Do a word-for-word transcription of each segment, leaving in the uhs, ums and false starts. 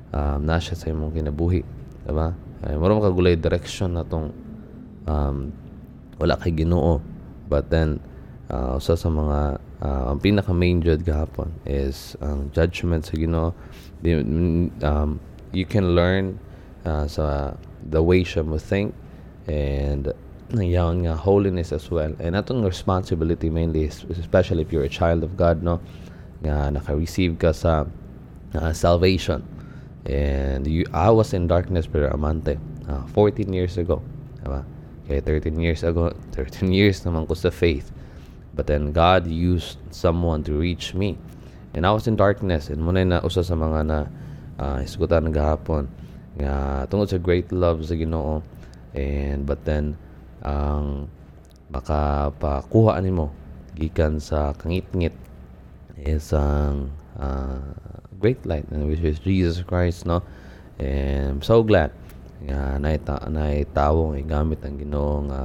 um, na siya sa imong kinabuhi, diba? Ay mura makagulay direction na tong um, wala kay Ginoo. But then uh, usa sa mga uh, ang pinaka main jud gahapon is ang judgment sa Ginoo. Di- um, you can learn uh, sa the way siya mo think, and yung nga holiness as well, and atong responsibility mainly, especially if you're a child of God, no, nga naka-receive ka sa uh, salvation. And you, I was in darkness, pero Amante, uh, fourteen years ago, diba? Okay, thirteen years ago, thirteen years naman ko sa faith. But then God used someone to reach me. And I was in darkness, and muna na usa sa mga na uh, isgutan ng gahapon nga tungod sa great love sa Ginoo. And but then ang makapakuha nimo gikan sa kangit-ngit is ang uh, great light, which is Jesus Christ, no? And I'm so glad nga naita naitawo nga gamit ang Ginoo nga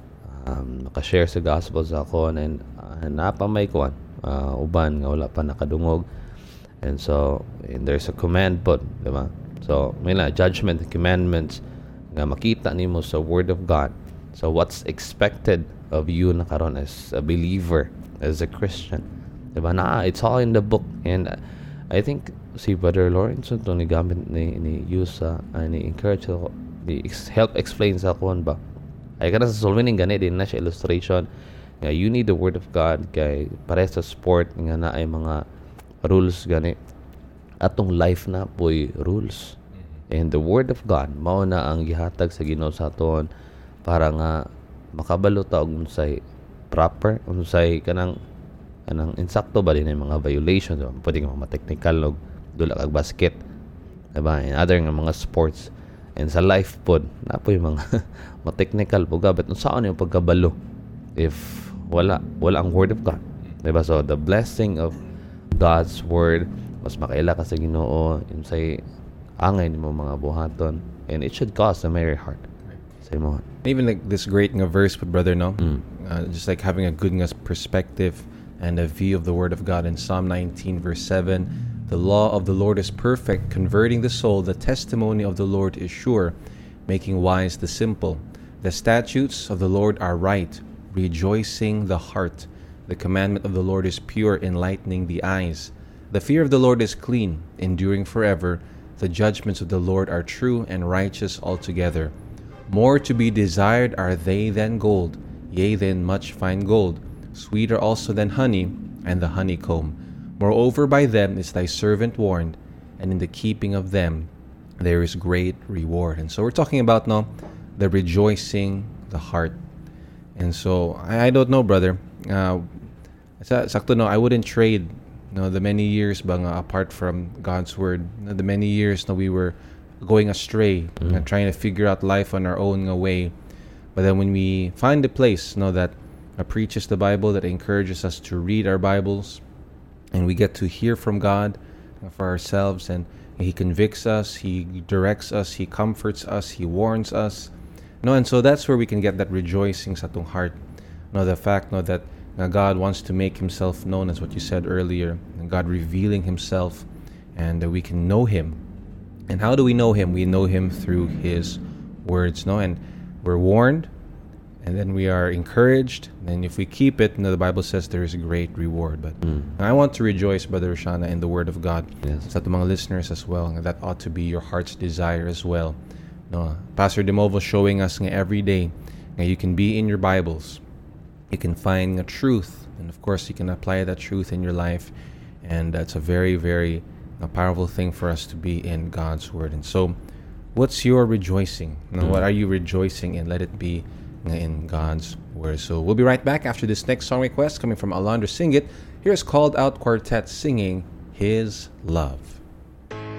um, makashare sa gospel sa ako, and uh, napamay kuan uh, uban nga wala pa nakadungog. And so and there's a command po, di ba? So may na judgment and commandments nga makita nimo sa word of God. So what's expected of you na karon as a believer, as a Christian, di ba? Na it's all in the book. And uh, I think si Brother Lawrence ito ni gamit ni, ni use sa uh, ni encourage ako, ni ex- help explain sa akon ba ay kana sa solving gani din na siya illustration nga you need the word of God kay pare sa sport nga na ay mga rules gani, atong life na po'y rules. And the word of God mao na ang gihatag sa Ginoo sa aton para nga makabalo ta og unsay proper, unsay kanang kanang insakto ba din ang mga violations, diba? Pwede nga mga technical og dula kag basket, diba? And other nga mga sports. And sa life pod na po yung mga mga technical po gabit unsaon yung pagkabalo if wala wala ang word of God, diba? So the blessing of God's word, mas makaila ka sa Ginoo unsay angay nimo mga buhaton, and it should cause a merry heart sa imo. Even like this great nga verse, but brother, no, Mm. uh, just like having a good nga perspective and a view of the word of God in Psalm nineteen verse seven. The law of the Lord is perfect, converting the soul. The testimony of the Lord is sure, making wise the simple. The statutes of the Lord are right, rejoicing the heart. The commandment of the Lord is pure, enlightening the eyes. The fear of the Lord is clean, enduring forever. The judgments of the Lord are true and righteous altogether. More to be desired are they than gold, yea, than much fine gold. Sweeter also than honey and the honeycomb. Moreover, by them is thy servant warned, and in the keeping of them there is great reward. And so we're talking about no, the rejoicing the heart. And so I, I don't know, brother. Uh, sa- sakto no, I wouldn't trade no the many years bang uh, apart from God's word. No, the many years no we were going astray, Mm. and trying to figure out life on our own uh, way. But then when we find a place no that uh, preaches the Bible, that encourages us to read our Bibles, and we get to hear from God for ourselves, and He convicts us, He directs us, He comforts us, He warns us. No, and so that's where we can get that rejoicing sa atong heart. No, the fact no that uh, God wants to make Himself known, as what you said earlier, and God revealing Himself, and that we can know Him. And how do we know Him? We know Him through His words. No, and we're warned, and then we are encouraged, and if we keep it, you know, the Bible says there is a great reward. But Mm. I want to rejoice, Brother Shana, in the Word of God. Yes. Sa ating mga listeners as well, and that ought to be your heart's desire as well. No, Pastor Demovo showing us nga every day nga you can be in your Bibles, you can find a truth, and of course you can apply that truth in your life, and that's a very, very a powerful thing for us to be in God's Word. And so, what's your rejoicing? No, Mm. what are you rejoicing in? Let it be in God's Word. So we'll be right back after this next song request coming from Alondra Singit. Here's Called Out Quartet singing His Love.